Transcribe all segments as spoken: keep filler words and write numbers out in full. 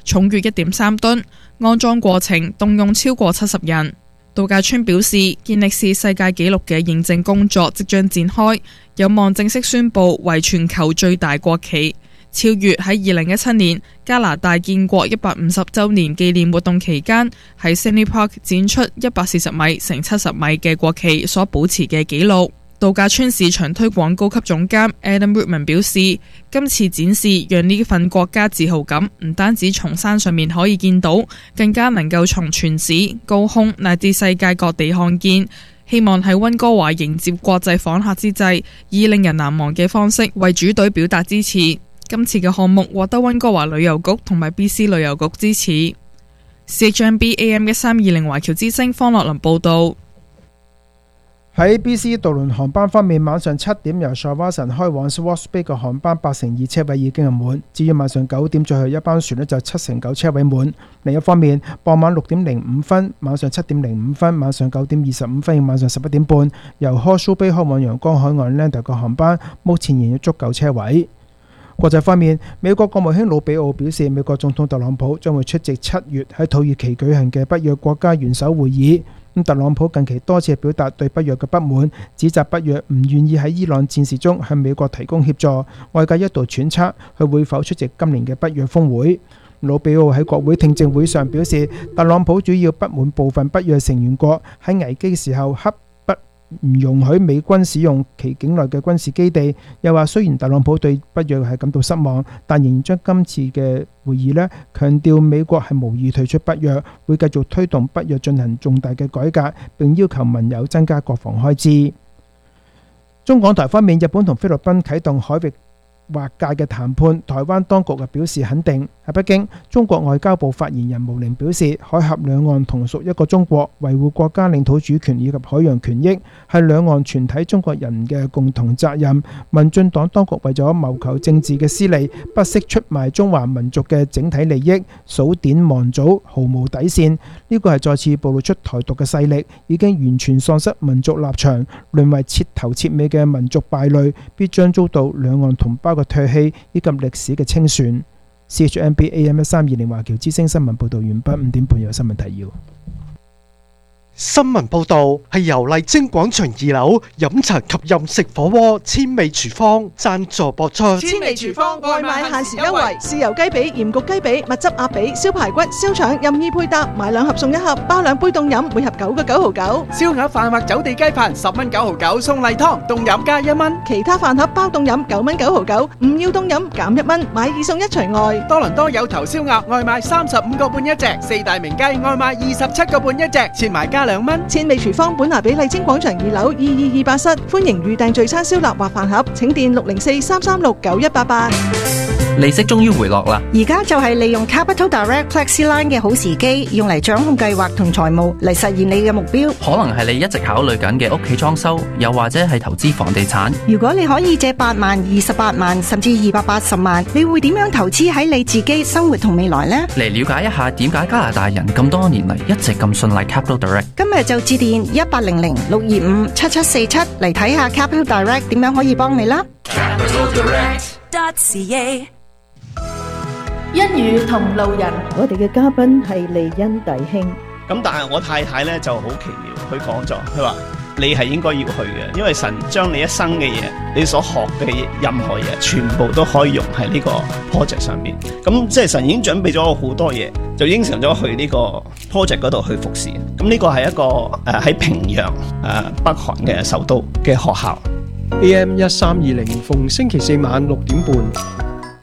重逾一點三噸，安裝過程動用超過七十人。度假村表示，健力士世界紀錄嘅認證工作即將展開，有望正式宣佈為全球最大國旗，超越喺二零一七年加拿大建國一百五十週年紀念活動期間喺 Sydney Park 展出一百四十米乘七十米嘅國旗所保持嘅紀錄。度假村市場推廣高級總監 Adam Woodman 表示，今次展示讓呢份國家自豪感唔單止從山上面可以見到，更加能夠從全市、高空乃至世界各地看見。希望喺溫哥華迎接國際訪客之際，以令人難忘嘅方式為主隊表達支持。今次嘅項目獲得溫哥華旅遊局同埋 B C 旅遊局支持。C H M B A M 一三二零華僑之聲方樂林報道。 喺 B C 渡輪航班方面，晚上七點由 Shawson 開往 Swartz Bay 嘅航班八成二車位已經係滿，至於晚上九點最後一班船呢就七成九車位滿。另一方面，傍晚六點零五分、晚上七點零五分、晚上九點二十五分、晚上十一點半由 Horseshoe Bay 開往陽光海岸 Lander 嘅航班，目前仍有足夠車位。國際方面，美國國務卿魯比奧表示，美國總統特朗普將會出席七月喺土耳其舉行嘅北約國家元首會議。特朗普近期多次表達對北約嘅不滿，指責北約唔願意喺伊朗戰事中向美國提供協助，外界一度揣測佢會否出席今年嘅北約峰會。魯比奧喺國會聽證會上表示，特朗普主要不滿部分北約成員國喺危機時候刻不唔容許美軍使用其境內嘅軍事基地，又話雖然特朗普對北約係感到失望，但仍然將今次嘅會議呢強調美國係無意退出北約，會繼續推動北約進行重大嘅改革，並要求盟友增加國防開支。中港台方面，日本同菲律賓啟動海域劃界嘅談判，台灣當局表示肯定。喺北京，中國外交部發言人毛寧表示，海峽兩岸同屬一個中國，維護國家領土主權以及海洋權益係兩岸全體中國人嘅共同責任。民進黨當局為咗謀求政治嘅私利，不惜出賣中華民族嘅整體利益，數典忘祖，毫無底線。呢個係再次暴露出台獨嘅勢力已經完全喪失民族立場，淪為徹頭徹尾嘅民族敗類，必將遭到兩岸同胞嘅唾棄以及歷史嘅清算。C H M B A M 一三二零華僑之聲新聞報道完畢，五點半有新聞提要。 新聞報導係由麗晶廣場二樓飲茶及飲食火鍋千味廚房贊助播出。 千味廚房外賣限時優惠，豉油雞髀、鹽焗雞髀、蜜汁鴨髀、燒排骨、燒腸任意配搭，買兩盒送一盒，包兩杯凍飲，每盒九個九毫九。 燒鴨飯或走地雞飯十蚊九毫九，送例湯凍飲加一蚊。 其他飯盒包凍飲九蚊九毫九，唔要凍飲減一蚊，買二送一除外。 多倫多有頭燒鴨外賣三十五個半一隻，四大名雞外賣二十七個半一隻，切埋加兩蚊。 千味廚房本拿比麗晶廣場二樓二二二八室，歡迎預訂聚餐燒臘或飯盒，請電六零四三三六九一八八。 利息終於回落啦！ 而家就係利用 Capital Direct FlexiLine 嘅好時機，用嚟掌控計劃同財務嚟實現你嘅目標。 可能係你一直考慮緊嘅屋企裝修，又或者係投資房地產。 如果你可以借八萬、二十八萬甚至二百八十萬，你會點樣投資喺你自己生活同未來呢？ 嚟了解一下點解加拿大人咁多年嚟一直咁信賴 Capital Direct。 今日就致電一八零零六二五七七四七嚟睇下 Capital Direct 點樣可以幫你啦。 Capital Direct C A 一語同路人， 我哋嘅嘉賓係利恩弟兄。 咁但係我太太咧就好奇妙，佢講咗，佢話你係應該要去嘅，因為神將你一生嘅嘢，你所學嘅任何嘢，全部都可以用喺呢個 project 上面。咁即係神已經準備咗好多嘢，就應承咗去呢個 project 嗰度去服侍。咁呢個係一個誒喺、呃、平壤誒、呃、北韓嘅首都嘅學校。 A M 一三二零逢星期四晚六點半。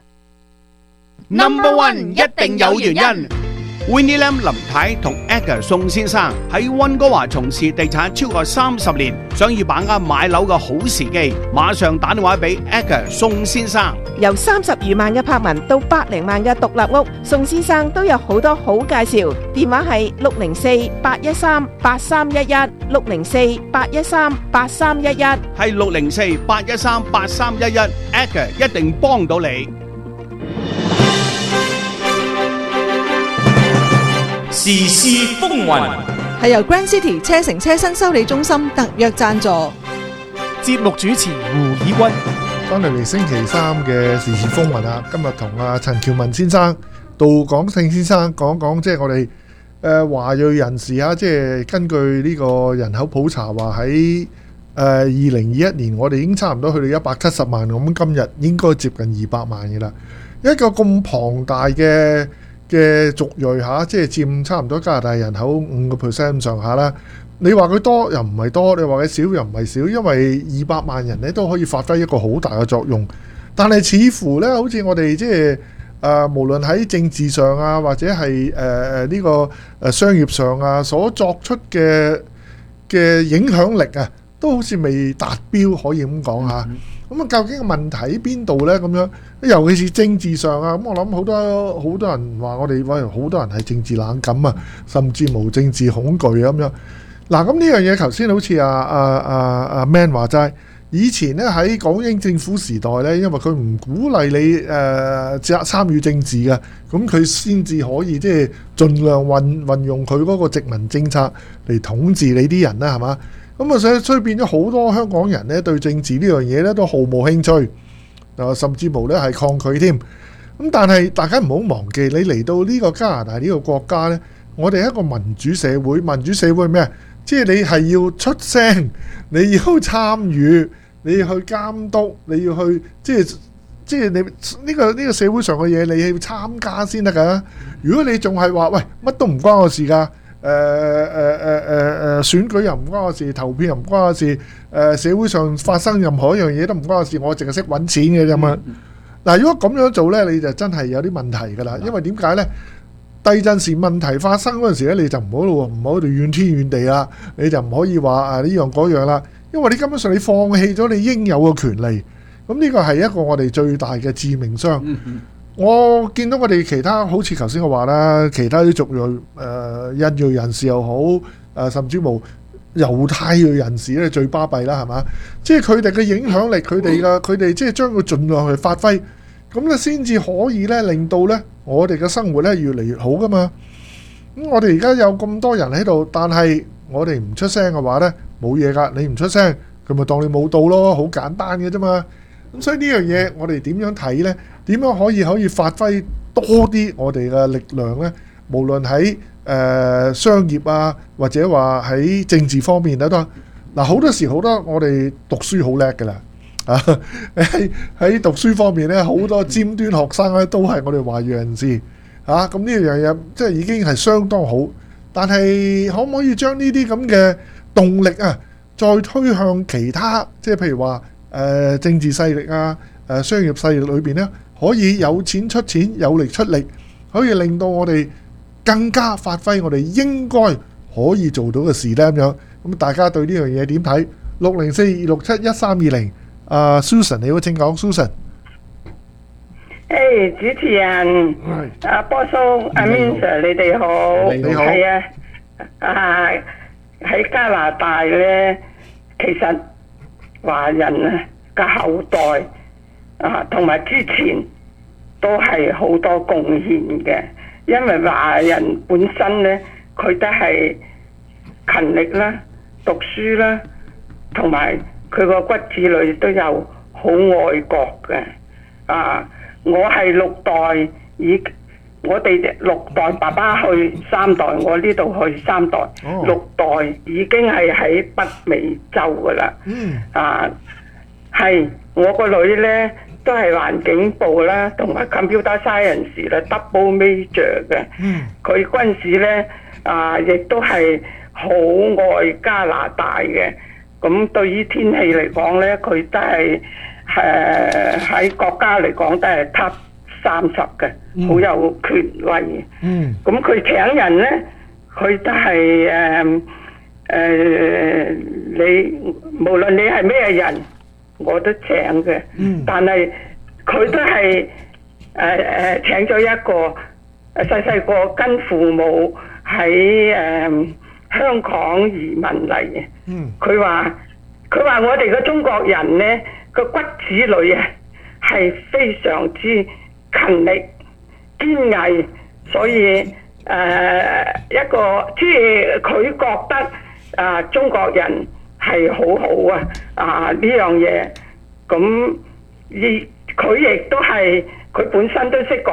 Number One 一定有原因。Winnie Lam 林太同 Edgar 宋先生喺溫哥華從事地產超過三十年，想要把握買樓嘅好時機，馬上打電話俾 Edgar 宋先生。 由三十餘萬嘅柏文到百零萬嘅獨立屋，宋先生都有好多好介紹。電話係六零四八一三八三一一，六零四八一三八三一一， 係六零四八一三八三一一 ，Edgar 一定幫到你。 時事風雲係由 Grand City 車城車新修理中心特約贊助。 節目主持胡以軍， 翻嚟嚟星期三嘅時事風雲啦。今日同阿陳喬文先生杜廣勝先生講講，即係我哋誒華裔人士啊，即係根據呢個人口普查話喺誒二零二一年，我哋已經差唔多去到一百七十萬，咁今日應該接近二百萬嘅啦。一個咁龐大嘅嘅族裔嚇，即係佔差唔多加拿大人口五個 percent 咁上下啦。你話佢多又唔係多，你話佢少又唔係少，因為二百萬人咧都可以發揮一個好大嘅作用。但係似乎咧，好似我哋即係誒，無論喺政治上啊，或者係誒誒呢個誒商業上啊，所作出嘅嘅影響力啊，都好似未達標，可以咁講嚇。咁啊，究竟個問題喺邊度咧？咁樣，尤其是政治上啊，咁我諗好多好多人話我哋喂，好多人係政治冷感啊，甚至無政治恐懼啊咁樣。嗱，咁呢樣嘢頭先好似阿阿阿阿 Man 話齋，以前咧喺港英政府時代咧，因為佢唔鼓勵你誒參與政治嘅，咁佢先至可以即係盡量運運用佢嗰個殖民政策嚟統治你啲人啦，係嘛？咁啊，所以所以變咗好多香港人咧對政治呢樣嘢咧都毫無興趣，啊，甚至無咧係抗拒添。咁但係大家唔好忘記，你嚟到呢個加拿大呢個國家咧，我哋係一個民主社會，民主社會咩？即係你係要出聲，你要參與，你要去監督，你要去即係即係你呢個呢個社會上嘅嘢，你要參加先得㗎。如果你仲係話喂乜都唔關我事㗎，誒誒誒誒誒選舉又唔關我事，投票又唔關我事，誒社會上發生任何一樣嘢都唔關我事，我淨係識揾錢嘅啫嘛。嗱，如果咁樣做呢，你就真係有啲問題㗎啦。因為點解呢？地震時問題發生嗰陣時咧，你就唔好咯，唔好度怨天怨地啦，你就唔可以話啊呢樣嗰樣啦，因為你根本上你放棄咗你應有嘅權利，咁呢個係一個我哋最大嘅致命傷。嗯嗯我見到我哋其他好似頭先我話啦，其他啲族裔誒、呃、印裔人士又好，誒、呃、甚至乎猶太裔人士咧最巴閉啦，係嘛？即係佢哋嘅影響力，佢哋嘅佢哋即係將佢盡量去發揮。咁咧先至可以咧，令到咧我哋嘅生活咧越嚟越好噶嘛。咁我哋而家有咁多人喺度，但係我哋唔出聲嘅話咧，冇嘢噶。你唔出聲，佢咪當你冇到咯，好簡單嘅啫嘛。咁所以呢樣嘢，我哋點樣睇咧？點樣可以可以發揮多啲我哋嘅力量咧？無論喺誒商業啊，或者話喺政治方面都得。嗱，好多時好多我哋讀書好叻噶啦。啊！喺喺讀書方面咧，好多尖端學生咧都係我哋華裔人士啊！咁呢樣嘢即係已經係相當好，但係可唔可以將呢啲咁嘅動力啊，再推向其他，即係譬如話誒、呃、政治勢力啊、誒、呃、商業勢力裏邊咧，可以有錢出錢，有力出力，可以令到我哋更加發揮我哋應該可以做到嘅事咧咁樣。咁大家對呢樣嘢點睇？六零四二六七一三二零。啊、uh, ，Susan， 你好，請講 ，Susan。 誒、hey, 主持人，阿波叔、阿 Min Sir，你哋好， 你好， 係啊，啊喺加拿大咧，其實華人啊嘅後代啊，同埋之前都係好多貢獻嘅，因為華人本身咧，佢都係勤力啦、讀書啦，同埋。佢個骨子裏都有好愛國嘅，啊！我係六代，以我哋六代爸爸去三代，我呢度去三代，哦、六代已經係喺北美洲噶啦。嗯，啊，係我個女呢都係環境部啦，同埋 computer science 啦 double major 嘅。嗯，佢嗰陣時呢啊，亦都係好愛加拿大嘅。咁對於天氣嚟講咧，佢都係誒喺國家嚟講都係 top 三十嘅，好、嗯、有權威。嗯，咁佢請人咧，佢都係誒誒，你無論你係咩人，我都請嘅。嗯，但係佢都係誒誒請咗一個誒細細個跟父母喺誒。呃香港移民嚟嘅，佢話佢話我哋嘅中國人呢個骨子裏啊係非常之勤力堅毅，所以誒、呃、一個即係佢覺得啊、呃、中國人係好好啊啊呢樣嘢，咁亦佢亦都係佢本身都識講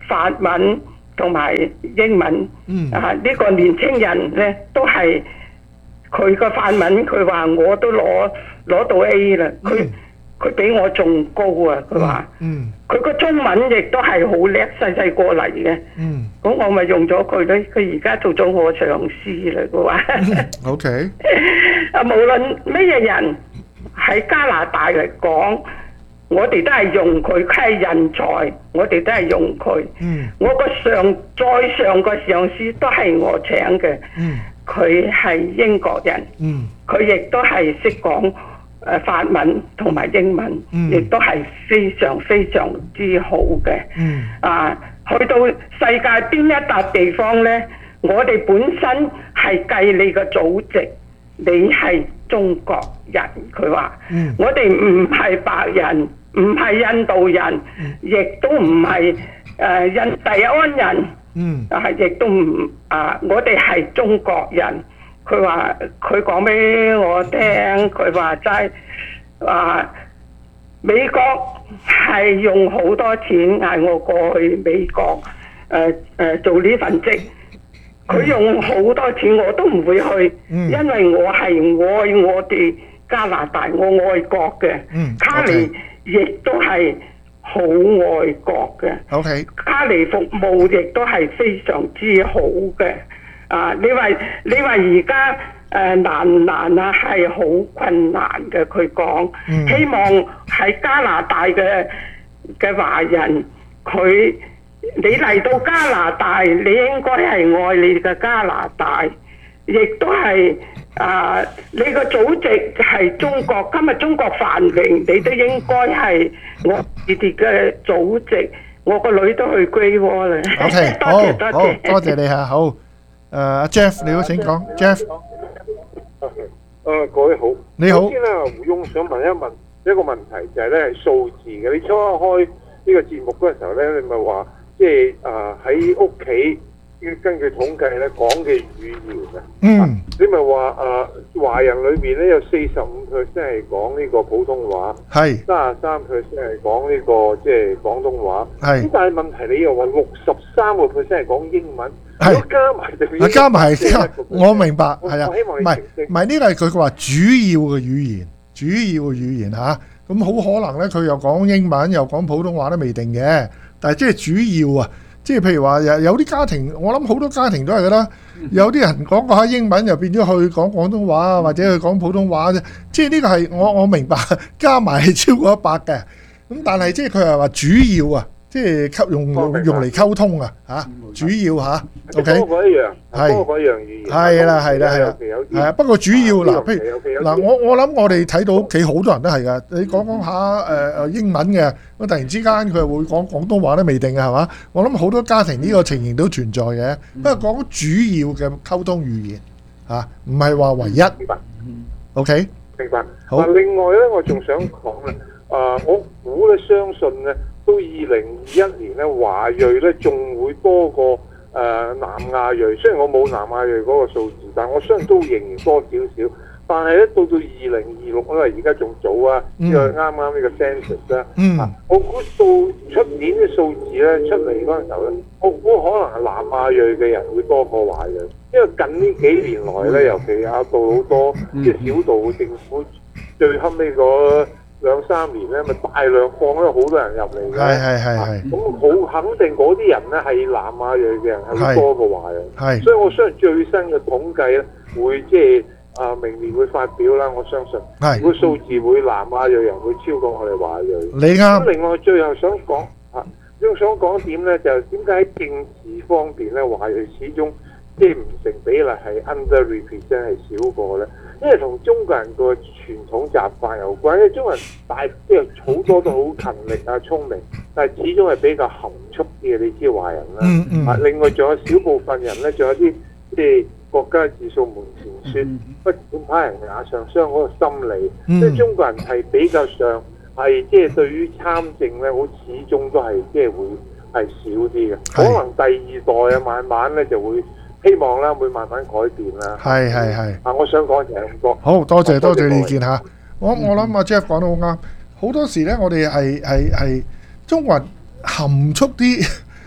法文同埋英文。 嗯啊，呢、個年青人咧都係佢個法文，佢話我都攞攞到 A 啦。佢佢比我仲高啊！佢話。 嗯。 佢個中文亦都係好叻，細細個嚟嘅。 嗯。 咁我咪用咗佢咧，佢而家做咗我上司啦。佢話。 O K。 啊，無論咩嘢人喺加拿大嚟講，我哋都係用佢，佢係人才，我哋都係用佢。 嗯。 我個上再上個上司都係我請嘅。 嗯。 佢係英國人。 嗯。 佢亦都係識講誒法文同埋英文，亦、嗯、都係非常非常之好嘅。 嗯。 啊，去到世界邊一笪地方呢，我哋本身係計你個祖籍，你係中國人。佢話： 嗯、 我哋唔係白人，唔係印度人，亦、嗯、都唔係誒印第安人。 嗯。 啊，亦都唔啊，我哋係中國人。佢話佢講俾我聽，佢話齋話美國係用好多錢嗌我過去美國誒誒、呃呃、做呢份職，佢用好多錢我都唔會去， 嗯、 因為我係愛我哋加拿大，我愛國嘅。 嗯、 卡尼亦都係好愛國嘅。 OK， 卡尼服務亦都係非常之好嘅。啊！你話你話而家誒難唔難啊？係好困難嘅。佢講， 嗯、 希望喺加拿大嘅嘅華人，佢你嚟到加拿大，你應該係愛你嘅加拿大，亦都係啊！你個祖籍係中國，今日中國繁榮，你都應該係我你哋嘅祖籍。我個女都去 Great Wall 啦。 OK， 多謝多謝， 多謝你嚇，好。誒，阿 Jeff，你好，請講 ，Jeff。 誒，各位好。 你好。 首先咧，胡翁想問一問一個問題，就係咧係數字嘅。你初開呢個節目嗰陣時候咧，你咪話即係誒喺屋企根據統計咧講嘅語言啊。 嗯。 你咪話誒華人裏邊咧有四十五 percent 係講呢個普通話， 係三十三 percent 係講呢個即係廣東話。 係。 咁但係問題你又話六十三個 percent 係講英文。 係加埋就加埋係，我明白，係啊， 唔係唔係呢個係佢話主要嘅語言，主要嘅語言嚇，咁好可能咧佢又講英文又講普通話都未定嘅，但係即係主要啊，即係譬如話有有啲家庭，我諗好多家庭都係噶啦，有啲人講過下英文又變咗去講廣東話啊，或者去講普通話啫，即係呢個係我我明白，加埋係超過一百嘅，咁但係即係佢係話主要啊。即係溝用用嚟溝通啊嚇，主要嚇 ，OK， 多過一樣， 係多過一樣語言， 係啦係啦係啦，係啊。不過主要嗱，譬如嗱，我我諗我哋睇到屋企好多人都係噶。你講講下誒誒英文嘅，咁突然之間佢會講廣東話都未定嘅係嘛？我諗好多家庭呢個情形都存在嘅。不過講主要嘅溝通語言嚇，唔係話唯一。 明白。 OK。 明白。 好。 另外咧，我仲想講咧，誒，我估咧，相信咧。到二零二一年咧，華裔咧仲會多過誒、呃、南亞裔。雖然我冇南亞裔嗰個數字，但係我相信都仍然多少少。但係咧，到到二零二六，因為而家仲早啊，因為啱啱呢個 census 啦。 嗯。 啊、我估到出年嘅數字咧出嚟嗰陣時候咧，我估可能係南亞裔嘅人會多過華裔，因為近呢幾年來咧，尤其亞到好多即係小道政府最後尾嗰兩三年咧，咪大量放咗好多人入嚟嘅。 係係係係。 咁好肯定嗰啲人咧係南亞裔嘅人係會多過華裔。 係。所以我相信最新嘅統計咧，會即係啊明年會發表啦。我相信。係。個數字會南亞裔人會超過我哋華裔。 你啱。 咁另外最後想講啊，仲想講點咧，就點解喺政治方面咧，華裔始終即係唔成比例係 underrepresent 係少過咧？因為同中國人個傳統習慣有關，因為中國人大即係好多都好勤力啊、聰明，但係始終係比較含蓄啲嘅。你知華人啦， 嗯嗯、 啊，另外仲有少部分人咧，仲有啲即係國家自掃門前雪，嗯、不管他人瓦上霜嗰個心理，即係、嗯、中國人係比較上係即係對於參政咧，好始終都係即係會係少啲嘅。可能第二代啊，慢慢咧就會。希望啦，會慢慢改變啦。 係係係。 啊，我想講就係咁多。 好多謝多謝你意見嚇。我我諗阿 Jeff 講得好啱。好多時咧，我哋係係係中國人含蓄啲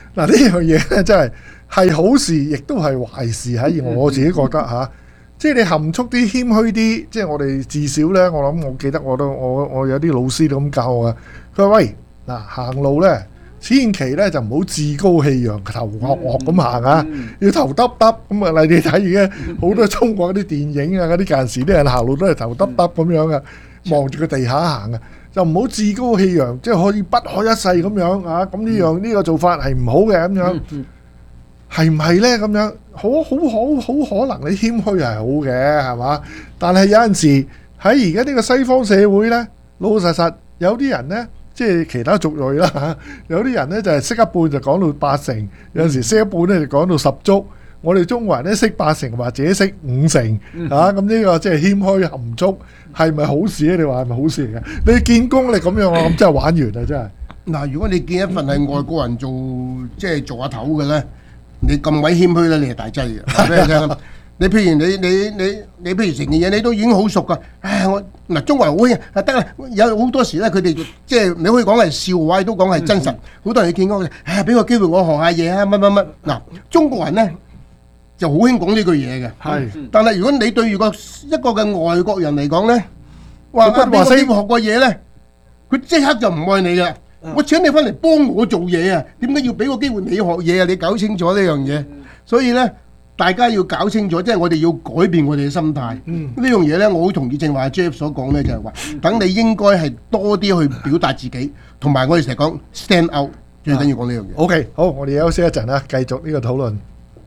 嗱呢樣嘢咧真係係好事，亦都係壞事喺我自己覺得嚇。即係你含蓄啲、謙虛啲，即係我哋至少咧，我諗我記得我都我我有啲老師都咁教我嘅。佢話喂，嗱行路咧，千祈咧就唔好自高氣揚、頭惡惡咁行啊，要頭耷耷咁啊！例你睇而家好多中國啲電影啊，嗰啲近時啲人行路都係頭耷耷咁樣嘅，望住個地下行啊，就唔好自高氣揚，即係可以不可一世咁樣啊！咁呢樣呢個做法係唔好嘅咁樣。係唔係呢？咁樣好好好好可能你謙虛係好嘅，係嘛？但係有陣時喺而家呢個西方社會呢，老老實實有啲人呢，即係其他族裔啦嚇，有啲人呢就係識一半就講到八成，有陣時識一半呢就講到十足。我哋中國人呢識八成或者識五成嚇，咁呢個即係謙虛含蓄，係咪好事咧？你話係咪好事嚟嘅？你見功你咁樣，我諗真係玩完啦，真係。 嗱，如果你見一份係外國人做，即係做下頭嘅呢。你咁鬼謙虛咧，你係大劑嘅。話俾你聽，你譬如你你你你譬如成件嘢你都已經好熟噶。唉，我嗱中國人好興啊，得啦。有好多時咧，佢哋即係你可以講係笑話，都講係真實。好多人見過嘅，唉，俾個機會我學下嘢啊，乜乜乜。嗱，中國人咧就好興講呢句嘢嘅。係。但係如果你對住個一個嘅外國人嚟講咧，話俾個機會學過嘢咧，佢即刻就唔愛你噶。我請你翻嚟幫我做嘢啊！點解要俾個機會你學嘢啊？你搞清楚呢樣嘢，所以呢，大家要搞清楚，即係我哋要改變我哋嘅心態。嗯、呢樣嘢呢，我好同意正話 Jeff 所講呢，就係話，等你應該係多啲去表達自己，同埋我哋成日講 stand out，最緊要講呢樣嘢。 OK，好，我哋休息一陣啦，繼續呢個討論。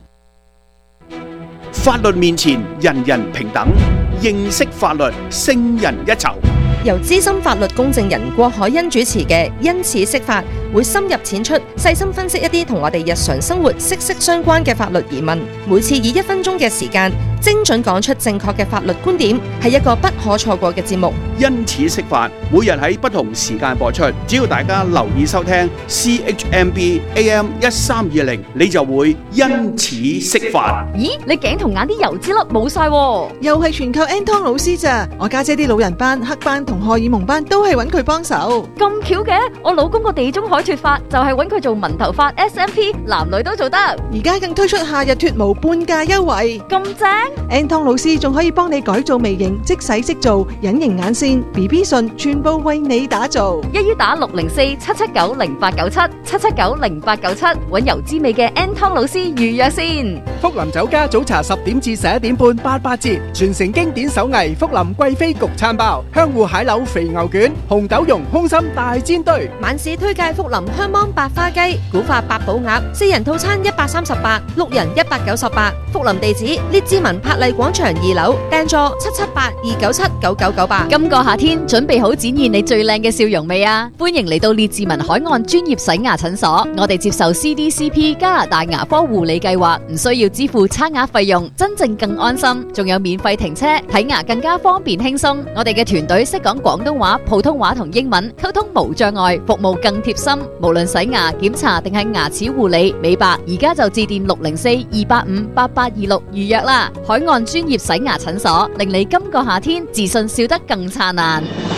法律面前人人平等，認識法律勝人一籌。 由資深法律公證人郭海欣主持嘅因此釋法，會深入淺出，細心分析一啲同我哋日常生活息息相關嘅法律疑問。每次以一分鐘嘅時間，精準講出正確嘅法律觀點，係一個不可錯過嘅節目。 因此釋法，每日喺不同時間播出，只要大家留意收聽 C H M B A M 一三二零，你就會因此釋法。 咦，你頸同眼啲油脂粒冇晒喎， 又係全靠 Anton 老師咋？我家姐啲老人班、黑班同荷爾蒙班都係揾佢幫手。 咁巧嘅，我老公個地中海脫髮就係揾佢做紋頭髮 S M P， 男女都做得。 而家更推出夏日脫毛半價優惠， 咁正 ！Anton 老師仲可以幫你改造微型，即洗即做，隱形眼線、B B 唇，全部為你打造。 一於打六零四七七九零八九七七七九零八九七，揾油滋味嘅 Anton 老師預約先。 福林酒家早茶十點至十一點半八八折，傳承經典手藝福林貴妃焗餐包、香芋蟹柳肥牛卷、紅豆蓉空心大煎堆。 晚市推介福林香芒白花雞、古法八寶鴨，四人套餐一百三十八，六人一百九十八。福林地址列治文柏麗廣場二樓，訂座七七八二九七九九九八。 今個夏天準備好展現你最靚嘅笑容未啊？歡迎嚟到列治文海岸專業洗牙診所，我哋接受 C D C P 加拿大牙科護理計劃，唔需要支付刷牙費用，真正更安心，仲有免費停車，睇牙更加方便輕鬆。我哋嘅團隊識講廣東話、普通話同英文，溝通無障礙，服務更貼心。無論洗牙、檢查定係牙齒護理、美白，而家就致電六零四二八五八八二六預約啦。海岸專業洗牙診所，令你今個夏天自信笑得更燦爛。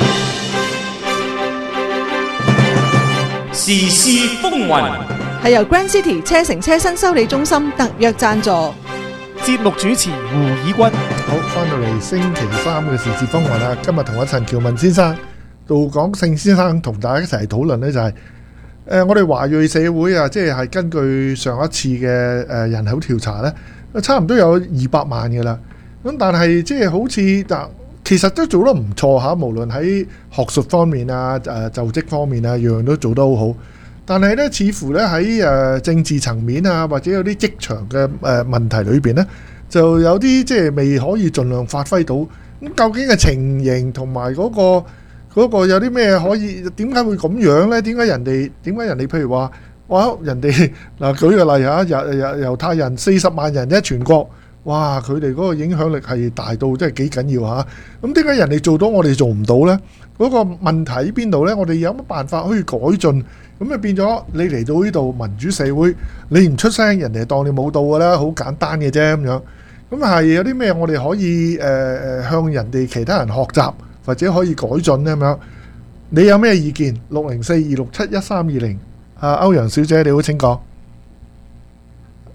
時事風雲係由 Grand City 車城車新修理中心特約贊助。 節目主持胡以軍。 好，翻到嚟星期三嘅時事風雲啦。今日同阿陳喬文先生、杜廣勝先生同大家一齊討論呢，就係、是、誒、呃、我哋華裔社會啊，即係係根據上一次嘅誒、呃、人口調查呢，差唔多有二百萬嘅啦。咁但係即係好似嗱，其實都做得唔錯嚇，無論喺學術方面啊、誒、呃、就職方面啊，樣樣都做得好好。但係咧，似乎咧喺誒政治層面啊，或者有啲職場嘅誒問題裏邊咧，就有啲即係未可以盡量發揮到。咁究竟嘅情形同埋嗰個嗰個有啲咩可以？點解會咁樣咧？點解人哋點解人哋譬如話，哇！人哋嗱舉個例嚇，猶猶猶太人四十萬人一全國，哇！佢哋嗰個影響力係大到真係幾緊要嚇。咁點解人哋做到我哋做唔到咧？嗰個問題喺邊度咧？我哋有乜辦法可以改進？咁就變咗你嚟到呢度民主社會，你唔出聲，人哋當你冇到㗎啦，好簡單嘅啫咁樣。咁係有啲咩我哋可以誒誒、呃、向人哋其他人學習，或者可以改進咧咁樣？你有咩意見？六零四二六七一三二零，啊歐陽小姐你好，請講。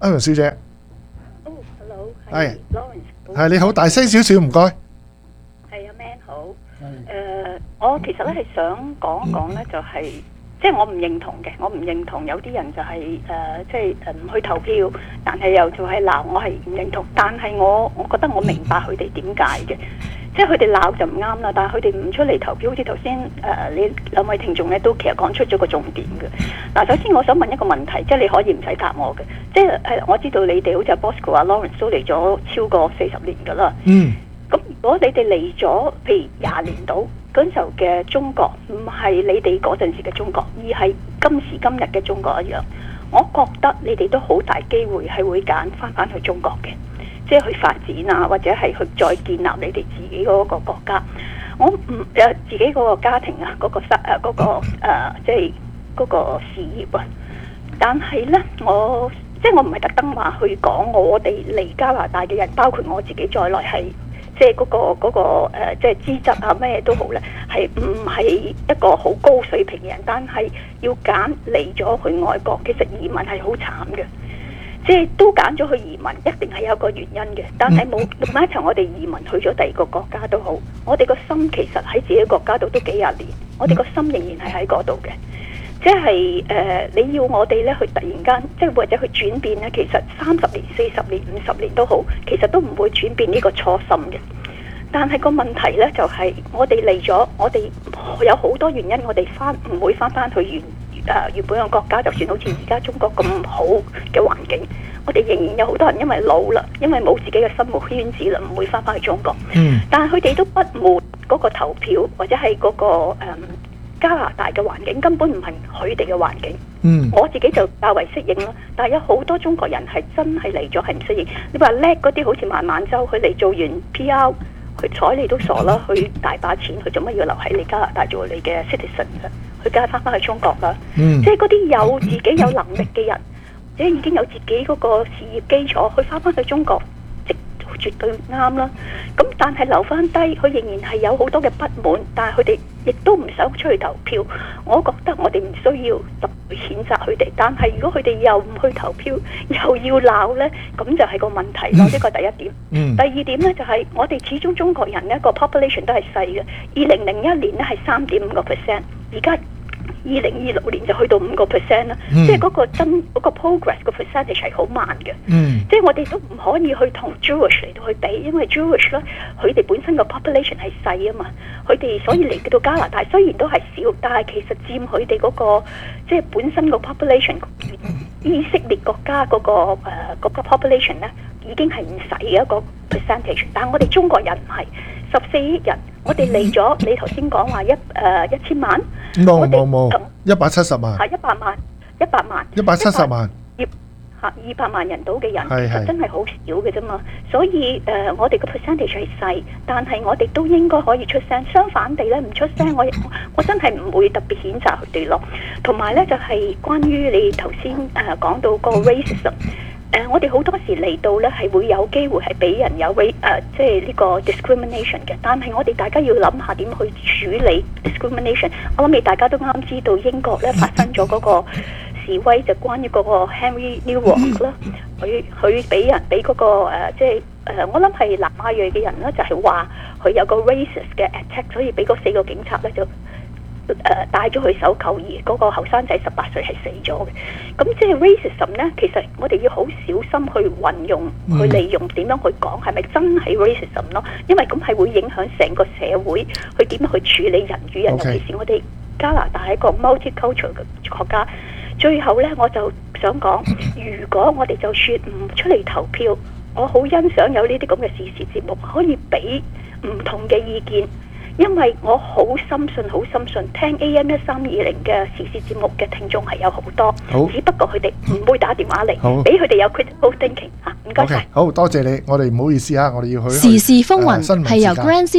歐陽小姐。 哦，hello， 係 Lawrence。 係你好，大聲少少，唔該。 係啊，Man 好。誒，我其實咧係想講一講咧，就係即係我唔認同嘅，我唔認同有啲人就係誒，即係誒唔去投票，但係又就係鬧，我係唔認同。但係我我覺得我明白佢哋點解嘅。即係佢哋鬧就唔啱啦，但係佢哋唔出嚟投票，好似頭先誒你兩位聽眾咧都其實講出咗個重點嘅。嗱，首先我想問一個問題，即係你可以唔使答我嘅，即係誒我知道你哋好似阿 Bosco 啊 Lawrence 都嚟咗超過四十年㗎啦。 嗯。 咁如果你哋嚟咗譬如廿年到嗰陣時候嘅中國，唔係你哋嗰陣時嘅中國，而係今時今日嘅中國一樣，我覺得你哋都好大機會係會揀翻返去中國嘅。即係去發展啊，或者係去再建立你哋自己嗰個國家。我唔誒自己嗰個家庭啊，嗰、嗰個失誒嗰個誒即係嗰個事業啊。但係咧，我即係我唔係特登話去講我哋嚟加拿大嘅人，包括我自己在內係即係嗰個嗰、嗰個誒即係資質啊咩都好咧，係唔係一個好高水平嘅人？但係要揀嚟咗去外國，其實移民係好慘嘅。即係都揀咗去移民，一定係有個原因嘅。但係冇同埋一齊，我哋移民去咗第二個國家都好，我哋個心其實喺自己國家度都幾廿年，我哋個心仍然係喺嗰度嘅。即係誒、呃，你要我哋咧去突然間，即係或者去轉變咧，其實三十年、四十年、五十年都好，其實都唔會轉變呢個初心嘅。但係個問題咧就係、是，我哋嚟咗，我哋有好多原因，我哋翻唔會翻翻去原。誒、呃、原本嘅國家，就算好似而家中國咁好嘅環境，我哋仍然有好多人因為老啦，因為冇自己嘅生活圈子啦，唔會翻返去中國。嗯。但係佢哋都不滿嗰個投票，或者係嗰、嗰個、呃、加拿大嘅環境根本唔係佢哋嘅環境。嗯。我自己就較為適應啦，但係有好多中國人係真係嚟咗係唔適應。你話叻嗰啲好似孟晚舟，佢嚟做完 P R， 佢睬你都傻啦，佢大把錢，佢做乜要留喺你加拿大做你嘅 citizen 啊？佢梗係翻返去中國啦，嗯、即係嗰啲有自己有能力嘅人，即係已經有自己嗰個事業基礎，佢翻返去中國，即絕對啱啦。咁但係留翻低，佢仍然係有好多嘅不滿，但係佢哋亦都唔想出去投票。我覺得我哋唔需要特別譴責佢哋，但係如果佢哋又唔去投票，又要鬧呢，咁就係個問題咯。呢個、嗯、第一點。嗯、第二點呢，就係、是、我哋始終中國人呢個 population 都係細嘅，二零零一年呢係三點五個 percent， 而家二零二六年就去到五個 percent 啦，嗯、即係嗰個增嗰、嗰個 progress 個 percentage 係好慢嘅。嗯、即係我哋都唔可以去同 Jewish 嚟到去比，因為 Jewish 咧佢哋本身個 population 係細啊嘛，佢哋所以嚟到加拿大雖然都係少，但係其實佔佢哋嗰個即係本身個 population 以色列國家嗰、嗰個誒、呃嗰個 population 咧已經係唔細嘅一個 percentage， 但係我哋中國人唔係十四億人，我哋嚟咗，你頭先講話一誒、呃、一千萬， 冇冇冇，一百七十萬， 係一百萬，一百萬， 一百七十萬， 二嚇二百萬人到嘅人，其實真係好少嘅啫嘛。所以誒、呃，我哋個 percentage 係細，但係我哋都應該可以出聲。相反地咧，唔出聲，我我真係唔會特別譴責佢哋咯。同埋咧，就係、是、關於你頭先誒講到個 racism。誒、呃，我哋好多時嚟到咧，係會有機會係俾人有 race 誒，即係呢個 discrimination 嘅。但係我哋大家要諗下點去處理 discrimination。我諗你大家都啱知道英國咧發生咗嗰個示威，就關於嗰個 Henry Newalk 啦，佢佢俾人俾嗰、那個、呃、即係誒、呃，我諗係南亞裔嘅人啦，就係話佢有個 racist 嘅 attack，所以俾嗰四個警察咧就。誒、呃、帶咗佢手扣，而嗰個後生仔十八歲係死咗嘅。咁即係 racism 咧，其實我哋要好小心去運用、嗯、去利用點樣去講，係咪真係 racism 咯？因為咁係會影響成個社會去點樣去處理人與人， Okay. 尤其是我哋加拿大係一個 multicultural 嘅國家。最後咧，我就想講，如果我哋就算唔出嚟投票，我好欣賞有呢啲咁嘅時事節目，可以俾唔同嘅意見。因為我好深信，好深信聽 A M 一三二零嘅時事節目嘅聽眾係有好多，好只不過佢哋唔會打電話嚟，俾佢哋有 critical thinking 嚇。唔該晒， 好多謝你，我哋唔好意思啊，我哋要去時事風雲係由 Grand City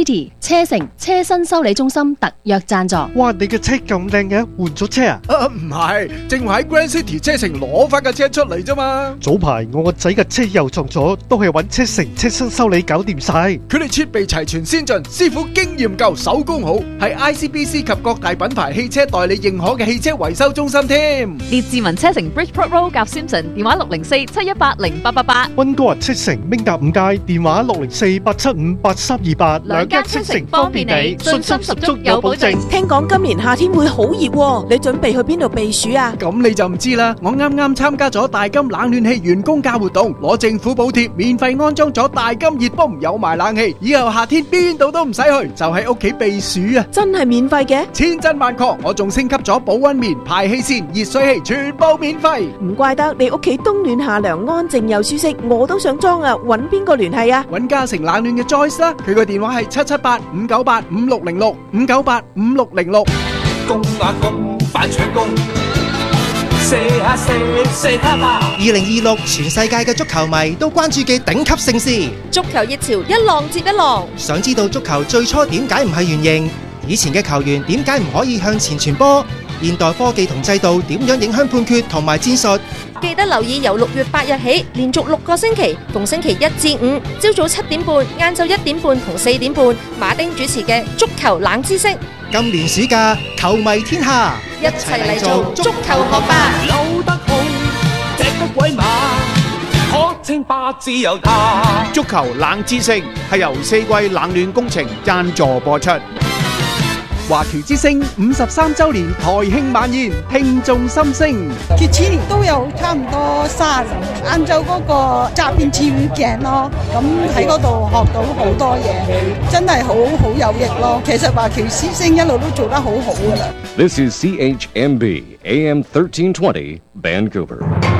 車城車身修理中心特約贊助。 哇！你嘅車咁靚嘅，換咗車啊？ 啊，唔係，正話喺 Grand City 車城攞翻架車出嚟啫嘛。 早排我個仔嘅車又撞咗，都係揾車城車身修理搞掂晒。 佢哋設備齊全先進，師傅經驗夠，手工好，係 I C B C 及各大品牌汽車代理認可嘅汽車維修中心添。 列治文車城 Bridgeport Road 夾 Simpson， 電話六零四七一八零八八八。 溫哥華車城明達五街，電話六零四八七五八三二八。 兩間車城方便你，信心十足有保證。 聽講今年夏天會好熱喎，你準備去邊度避暑啊？ 咁你就唔知啦，我啱啱參加咗大金冷暖氣員工價活動，攞政府補貼，免費安裝咗大金熱泵，有埋冷氣，以後夏天邊度都唔使去，就喺屋企避暑啊！ 真係免費嘅？ 千真萬確，我仲升級咗保溫棉、排氣扇、熱水器，全部免費。 唔怪得你屋企冬暖夏涼，安靜又舒適，我都想裝啊！揾邊個聯繫啊？ 揾嘉誠冷暖嘅 Joyce 啦，佢個電話係七七八五九八五六零六五九八五六零六。 公啊公，反搶攻，射下射，射下吧。 二零二六全世界嘅足球迷都關注嘅頂級盛事， 足球熱潮一浪接一浪。 想知道足球最初點解唔係圓形？以前嘅球員點解唔可以向前傳波？現代科技同制度點樣影響判決同埋戰術？ 記得留意由六月八日起，連續六個星期，逢星期一至五，朝早七點半、晏晝一點半同四點半，馬丁主持嘅足球冷知識。 今年暑假，球迷天下， 一齊嚟做足球學霸。 扭得好，踢得鬼馬，可稱霸自由他。 足球冷知識係由四季冷暖工程贊助播出。 華僑之聲五十三週年台慶晚宴，聽眾心聲。 佢次年都有差唔多卅年，晏晝嗰個側邊跳鏡咯，咁喺嗰度學到好多嘢，真係好好有益咯。其實華僑之聲一路都做得好好㗎啦。 This is C H M B A M thirteen twenty Vancouver。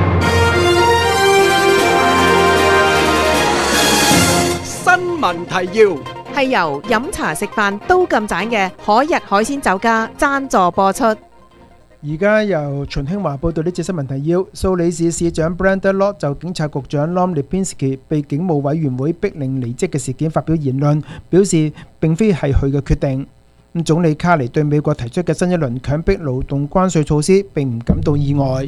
新聞提要。 係由飲茶食飯都咁盞嘅海逸海鮮酒家贊助播出。 而家由秦興華報道呢節新聞提要。蘇黎世市長 Brenda Lott 就警察局長 Lom Lipinski 被警務委員會逼令離職嘅事件發表言論，表示並非係佢嘅決定。咁總理卡尼對美國提出嘅新一輪強迫勞動關稅措施並唔感到意外。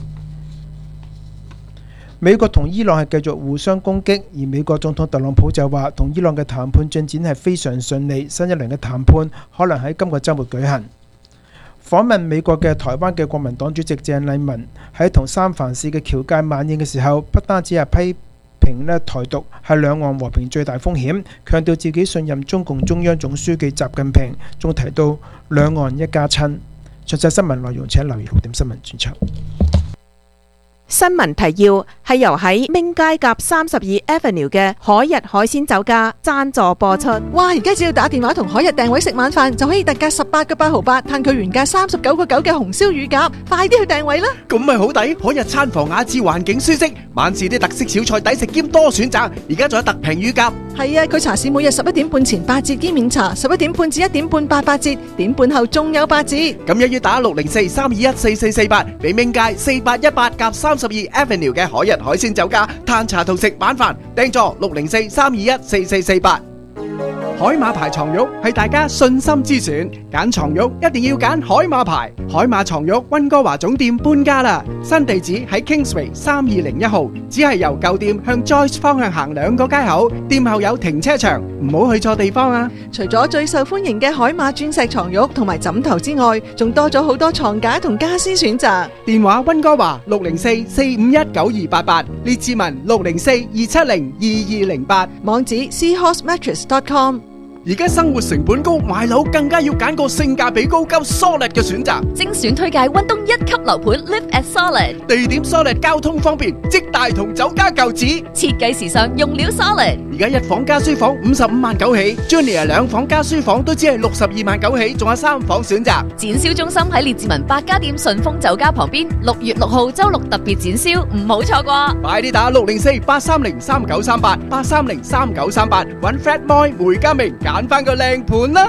美國同伊朗係繼續互相攻擊，而美國總統特朗普就話同伊朗嘅談判進展係非常順利，新一輪嘅談判可能喺今個週末舉行。訪問美國嘅台灣嘅國民黨主席鄭麗文喺同三藩市嘅僑界晚宴嘅時候，不單止係批評咧台獨係兩岸和平最大風險，強調自己信任中共中央總書記習近平，仲提到兩岸一家親。詳細新聞內容請留意六點新聞專輯。 新聞提要係由喺明街夾三十二 Avenue 嘅海逸海鮮酒家贊助播出。 哇！而家只要打電話同海逸訂位食晚飯，就可以特價十八個八毫八，嘆佢原價三十九個九嘅紅燒乳鴿，快啲去訂位啦！ 咁咪好抵，海逸餐房雅致，環境舒適，晚市啲特色小菜抵食兼多選擇，而家仲有特平乳鴿。 係啊，佢茶市每日十一點半前八折兼免茶，十一點半至一點半八八折，點半後仲有八折。 咁一於打六零四三二一四四四八，俾明街四八一八夾三十二 Avenue 嘅海逸海鮮酒家嘆茶同食晚飯，訂座六零四三二一四四四八。海馬牌床褥係大家信心之選，揀床褥一定要揀海馬牌。海馬床褥溫哥華總店搬家啦，新地址喺 Kingsway 三二零一號，只係由舊店向 Joyce 方向行兩個街口，店後有停車場，唔好去錯地方啊！ 除咗最受歡迎嘅海馬鑽石床褥同埋枕頭之外，仲多咗好多床架同家私選擇。 電話溫哥華六零四四五一九二八八，列治文六零四二七零二二零八， 網址 seahorse mattress dot com。 而家生活成本高，買樓更加要揀個性價比高、夠 solid 嘅選擇。 精選推介溫東一級樓盤 Live at Solid， 地點 solid， 交通方便，即大同酒家舊址， 設計時尚，用料 solid。 而家一房加書房五十五萬九起 ，Junior 兩房加書房都只係六十二萬九起，仲有三房選擇。 展銷中心喺列治文百家店順豐酒家旁邊，六月六號周六特別展銷，唔好錯過。 快啲打六零四八三零三九三八八三零三九三八，揾 Fred Moy 梅家明揀翻個靚盤啦！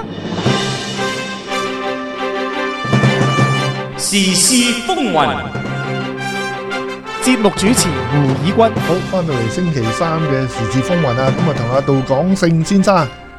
時事風雲， 節目主持胡以軍。 好，翻到嚟星期三嘅時事風雲啊，咁啊同阿杜廣勝先生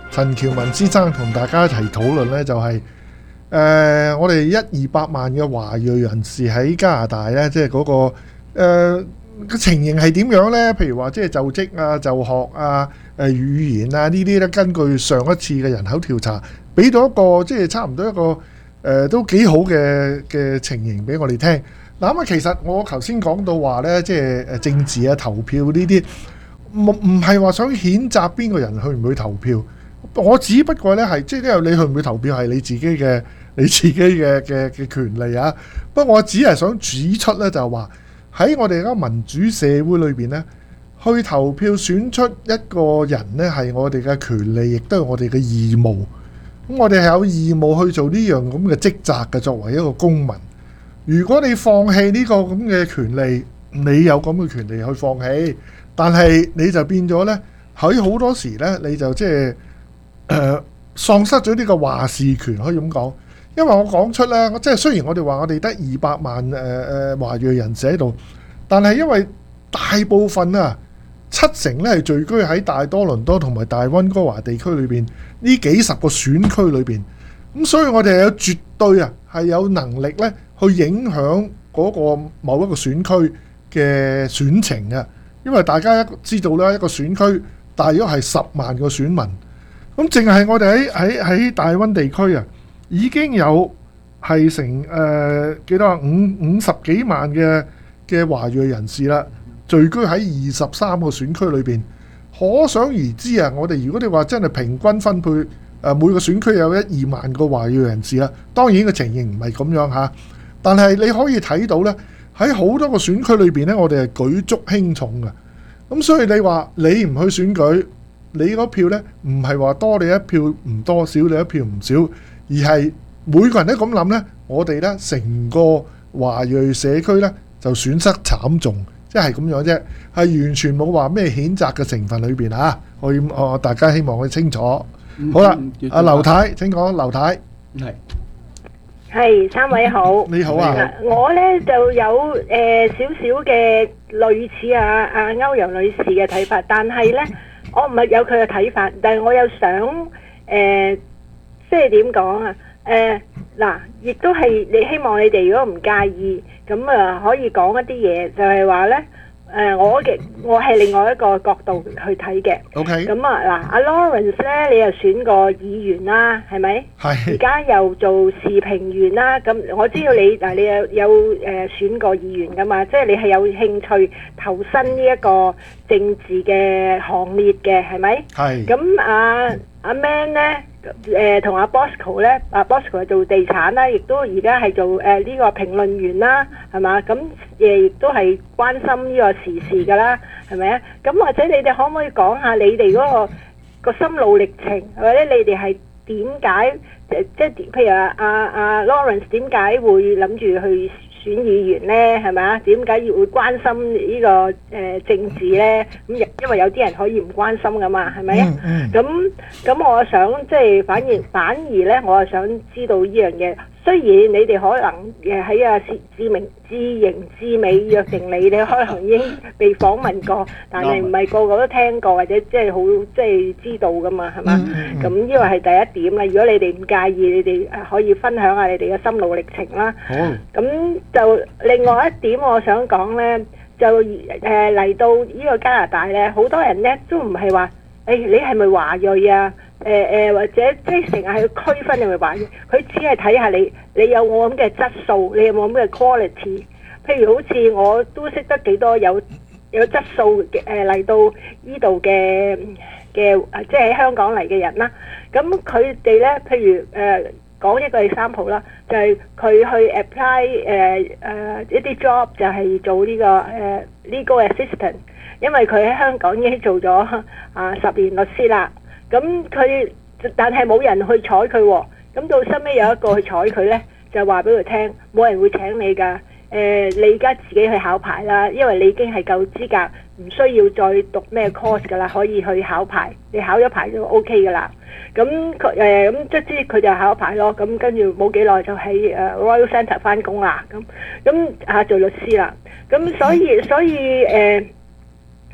陳喬文先生同大家一齊討論呢，就係、是、誒、呃、我哋一二百萬嘅華裔人士喺加拿大呢，即係嗰個誒、呃、情形係點樣呢？譬如話即係就職啊、就學啊、誒、呃、語言啊呢啲呢，根據上一次嘅人口調查，俾到一個即係差唔多一個誒、呃、都幾好嘅嘅情形俾我哋聽。嗱咁啊，其實我頭先講到話呢，即係誒政治啊、投票呢啲，唔唔係話想譴責邊個人去唔去投票。我只不過呢係即係因為你去唔去投票係你自己嘅你自己嘅嘅嘅權利啊。不過我只係想指出呢，就係話喺我哋而家民主社會裏邊呢，去投票選出一個人呢係我哋嘅權利，亦都係我哋嘅義務。咁我哋係有義務去做呢樣咁嘅職責嘅，作為一個公民。如果你放棄呢個咁嘅權利，你有咁嘅權利去放棄，但係你就變咗呢，喺好多時呢，你就即係誒喪失咗呢個話事權，可以咁講。因為我講出啦，即係雖然我哋話我哋得二百萬誒誒、呃、華裔人士喺度，但係因為大部分啊七成呢係聚居喺大多倫多同埋大溫哥華地區裏邊呢幾十個選區裏邊，咁所以我哋係有絕對啊係有能力呢去影響嗰個某一個選區嘅選情啊。因為大家知道啦，一個選區大約係十萬個選民，咁淨係我哋喺喺喺大溫地區啊，已經有係成誒、呃、幾多啊五五十幾萬嘅嘅華裔人士啦，聚居喺二十三個選區裏邊。可想而知啊，我哋如果你話真係平均分配誒、呃、每個選區有一二萬個華裔人士啦，當然個情形唔係咁樣嚇，但係你可以睇到呢。喺好多個選區裏邊呢，我哋係舉足輕重嘅。咁所以你話你唔去選舉，你嗰票呢唔係話多你一票唔多，少你一票唔少，而係每個人都咁諗呢，我哋呢成個華裔社區呢就損失慘重，即係咁樣啫，係完全冇話咩譴責嘅成分裏邊啊。我我大家希望佢清楚。好啦，阿劉太請講，劉太係。 係，三位好， 你好啊！ 我呢就有誒少少嘅類似啊啊歐陽女士嘅睇法，但係呢我唔係有佢嘅睇法，但係我又想誒即係點講啊？誒嗱，亦都係你希望你哋如果唔介意，咁啊可以講一啲嘢，就係話呢。誒、呃，我嘅我係另外一個角度去睇嘅。OK。咁啊，嗱，阿 Lawrence 咧，你又選過議員啦，係咪？係。而家又做時評員啦，咁我知道你嗱，你有有誒、呃、選過議員噶嘛？即係你係有興趣投身呢一個政治嘅行列嘅，係咪？係。咁阿阿 Man 咧？誒同阿 Bosco 咧，阿 Bosco 係做地產啦，亦都而家係做誒呢、呃這個評論員啦，係嘛？咁誒亦都係關心呢個時事㗎啦，係咪啊？咁或者你哋可唔可以講下你哋嗰、那個個心路歷程，或者你哋係點解誒即係譬如啊阿阿 Lawrence 點解會諗住去選議員咧，係咪啊？點解要會關心呢、這個誒、呃、政治咧？咁因為有啲人可以唔關心噶嘛，係咪啊？咁咁、嗯、我想即係反而反而咧，我係想知道呢樣嘢。雖然你哋可能誒喺啊志明志盈志美約定你，你可能已經被訪問過，但係唔係個個都聽過或者即係好即係知道噶嘛，係嘛？咁呢個係第一點啦。如果你哋唔介意，你哋誒可以分享下你哋嘅心路歷程啦。好。咁就另外一點，我想講咧，就誒嚟到呢個加拿大咧，好多人咧都唔係話誒你係咪華裔啊？誒、呃、誒、呃、或者即係成日去區分你咪話，佢只係睇下你你有冇咁嘅質素，你有冇咁嘅 quality。譬如好似我都識得幾多有有質素嘅誒嚟到呢度嘅嘅即係喺香港嚟嘅人啦。咁佢哋咧，譬如誒講、呃、一個 example 啦，就係、是、佢去 apply 誒、呃、誒、呃、一啲 job 就係做呢、這個誒、呃、legal assistant，因為佢喺香港已經做咗啊十年律師啦。咁佢但係冇人去睬佢喎，咁到收尾有一個去睬佢呢，就話俾佢聽，冇人會請你㗎。誒、呃，你而家自己去考牌啦，因為你已經係夠資格，唔需要再讀咩 course 㗎啦，可以去考牌。你考咗牌就 OK 㗎啦。咁佢誒咁即係佢就考牌咯。咁跟住冇幾耐就喺誒 Royal Centre 翻工啦。咁咁啊做律師啦。咁所以所以誒。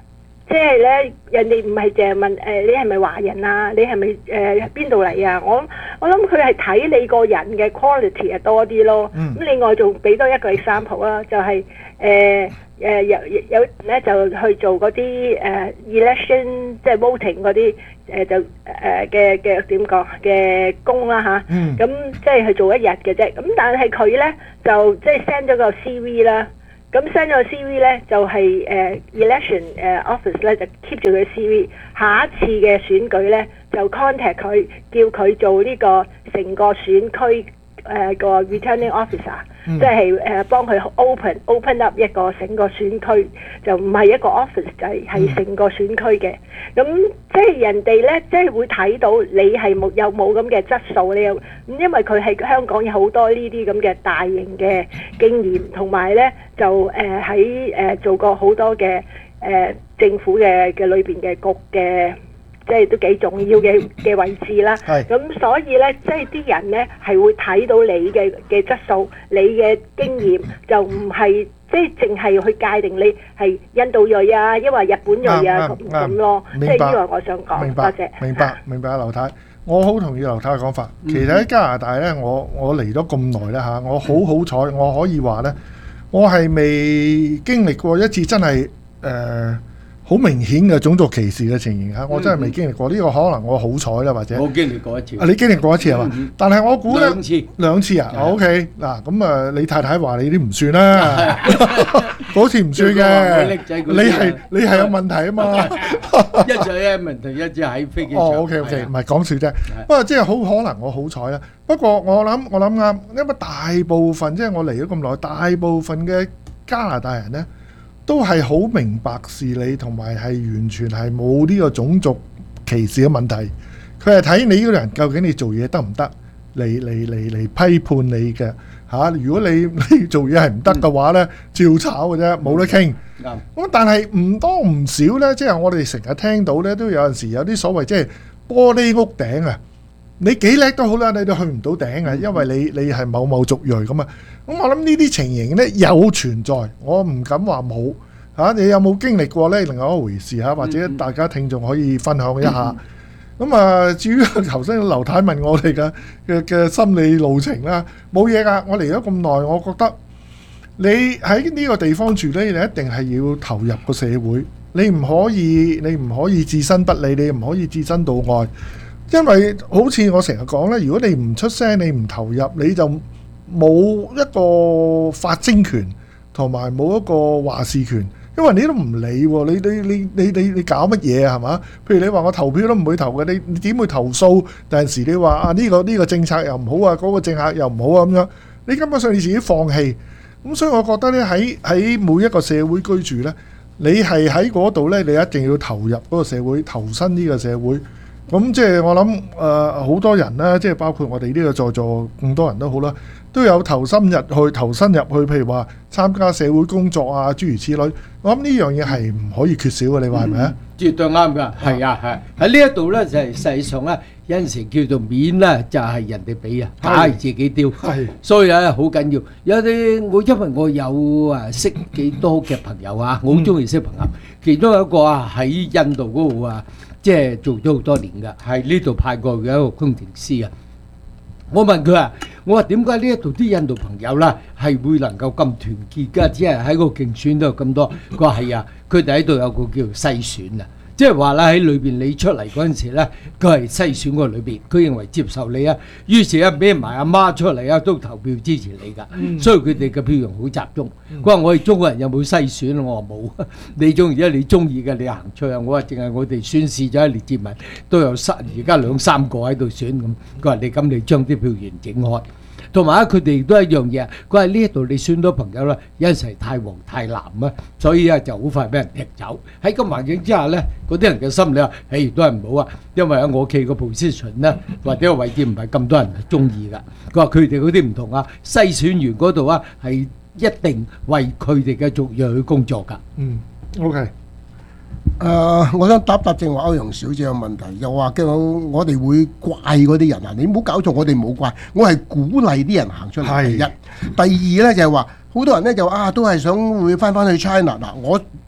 即係咧，人哋唔係淨係問誒、呃、你係咪華人啊？你係咪誒邊度嚟啊？我我諗佢係睇你個人嘅 quality 係多啲咯。咁、嗯、另外仲俾多一個 example 啦，就係誒誒有有人咧就去做嗰啲誒 election 即係 voting 嗰啲誒就誒嘅嘅點講嘅工啦吓，咁、嗯、即係去做一日嘅啫。咁但係佢咧就即係 send 咗個 C V 啦。咁 send 咗個 C V 咧，就係、是、誒、uh, election 誒、uh, office 咧就 keep 住佢 C V， 下一次嘅選舉咧就 contact 佢，叫佢做呢個成個選區誒個 returning officer，、嗯、即係誒、uh, 幫佢 open open up 一個成個選區，就唔係一個 office 就係係成個選區嘅。咁、嗯、即係人哋咧，即係會睇到你係冇有冇咁嘅質素，你又咁，因為佢係香港有好多呢啲咁嘅大型嘅經驗，同埋咧就誒喺誒做過好多嘅誒、呃、政府嘅嘅裏邊嘅局嘅，即係都幾重要嘅嘅位置啦。咁所以咧，即係啲人咧係會睇到你嘅嘅質素，你嘅經驗就唔係。即係淨係去界定你係印度裔啊，抑或日本裔啊咁咁咯。即係呢個我想講。 明白， 多謝。 明白，明白啊，劉太，我好同意劉太嘅講法。其實喺加拿大咧，我我嚟咗咁耐啦嚇，我好好彩，我可以話咧，我係未經歷過一次真係誒好明顯嘅種族歧視嘅情形嚇，我真係未經歷過。呢個可能我好彩啦，或者我經歷過一次。 啊，你經歷過一次係嘛？但係我估咧兩次， 兩次啊。OK 嗱，咁啊，你太太話你啲唔算啦，嗰次唔算嘅。你係你係有問題啊嘛？ 一就係問題，一就喺飛機場。 哦，OK OK，唔係講笑啫。不過即係好可能我好彩啦。不過我諗我諗啱，因為大部分即係我嚟咗咁耐，大部分嘅加拿大人咧，都係好明白事理，同埋係完全係冇呢個種族歧視嘅問題。佢係睇你呢個人究竟你做嘢得唔得，嚟嚟嚟嚟批判你嘅嚇、啊。如果你你做嘢係唔得嘅話呢，照炒嘅啫，冇得傾。咁、嗯、但係唔多唔少呢，即係我哋成日聽到呢，都有陣時有啲所謂即係玻璃屋頂啊。你幾叻都好啦，你都去唔到頂啊，因為你你係某某族裔咁啊。咁我諗呢啲情形呢有存在，我唔敢話冇嚇。你有冇經歷過呢？另外一回事嚇，或者大家聽眾可以分享一下。咁啊，至於頭先劉太問我哋嘅嘅嘅心理路程啦，冇嘢噶。我嚟咗咁耐，我覺得你喺呢個地方住呢，你一定係要投入個社會。你唔可以，你唔可以置身不理，你唔可以置身度外。因為好似我成日講咧，如果你唔出聲，你唔投入，你就冇一個發聲權，同埋冇一個話事權。因為你都唔理喎，你你你你你你搞乜嘢啊？係嘛？譬如你話我投票都唔會投嘅，你你點會投訴？有陣時你話啊呢個呢個政策又唔好啊，嗰個政策又唔好啊咁樣，你根本上你自己放棄。咁所以我覺得咧，喺喺每一個社會居住咧，你係喺嗰度咧，你一定要投入嗰個社會，投身呢個社會。咁即係我諗誒好多人啦，即係包括我哋呢個在座咁多人都好啦，都有投身入去，投身入去，譬如話參加社會工作啊，諸如此類。我諗呢樣嘢係唔可以缺少嘅，你話係咪啊？ 絕對啱㗎，係啊係。喺呢一度咧就係實際上咧有陣時叫做面咧就係人哋俾啊，假係自己丟。係，所以咧好緊要。有啲我因為我有啊識幾多嘅朋友啊，我好中意識朋友。其中有一個啊喺印度嗰度啊。即係做咗好多年㗎，係呢度派過嘅一個工程師啊。我問佢啊，我話點解呢一度啲印度朋友啦係會能夠咁團結㗎？只係喺個競選都有咁多。佢話係啊，佢哋喺度有個叫篩選啊，即係話啦喺裏邊你出嚟嗰陣時咧，佢係篩選嗰裏邊，佢認為接受你啊，於是啊俾埋阿媽出嚟啊都投票支持你㗎，嗯、所以佢哋嘅票用好集中。佢話、嗯、我哋中國人有冇篩選？我話冇，你中意啊，你中意嘅你行出去。我話淨係我哋宣示咗喺列治文都有三，而家兩三個喺度選咁。佢話你咁你將啲票完整開。同埋佢哋都一樣嘢。佢話呢一度你選到朋友啦，有陣時太黃太藍啊，所以啊就好快俾人踢走。喺咁環境之下咧，嗰啲人嘅心理啊，誒都係唔好啊，因為喺我企個 position 咧，或者個位置唔係咁多人中意㗎。佢話佢哋嗰啲唔同啊，篩選員嗰度啊係一定為佢哋嘅族裔去工作㗎。 嗯 ，OK。 誒、呃，我想答答正話歐陽小姐嘅問題，又話嘅我哋會怪嗰啲人啊！你唔好搞錯，我哋冇怪，我係鼓勵啲人行出嚟。第一，第二呢就係話，好多人呢就啊，都係想會翻翻去 China 嗱。我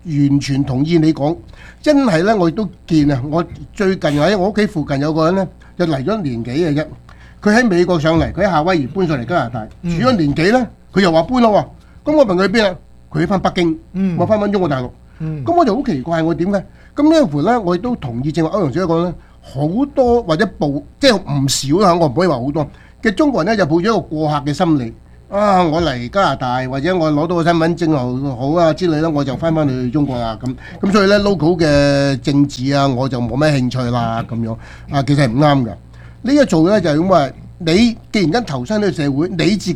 完全同意你講，真係咧，我亦都見啊！我最近喺我屋企附近有個人咧，就嚟咗年幾嘅啫。佢喺美國上嚟，佢喺夏威夷搬上嚟加拿大，住咗年幾咧，佢又話搬咯喎。咁我問佢邊啊？佢翻北京，我翻返中國大陸。咁我就好奇怪，我點解？咁呢一回咧，我亦都同意正話歐陽小姐講咧，好多或者部即係唔少啦，我唔可以話好多嘅中國人咧，就抱咗一個過客嘅心理。啊！我嚟加拿大或者我攞到個身份證又好啊之類啦，我就翻返去中國啦咁。咁所以咧 local 嘅政治啊，我就冇咩興趣啦咁樣。啊，其實係唔啱㗎。呢一做咧就係咁話，你既然間投身呢個社會，你自己